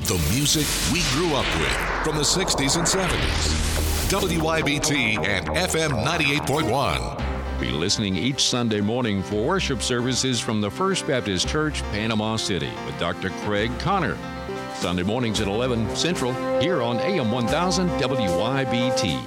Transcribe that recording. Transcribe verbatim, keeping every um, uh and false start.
The music we grew up with from the sixties and seventies. W I B T and F M ninety-eight point one. Be listening each Sunday morning for worship services from the First Baptist Church, Panama City, with Doctor Craig Connor. Sunday mornings at eleven Central, here on A M one thousand W I B T.